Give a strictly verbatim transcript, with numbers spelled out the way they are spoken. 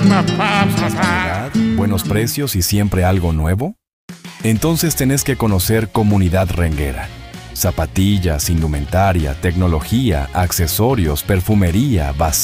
¿Buenos precios y siempre algo nuevo? Entonces tenés que conocer Comunidad Renguera. Zapatillas, indumentaria, tecnología, accesorios, perfumería, bazar.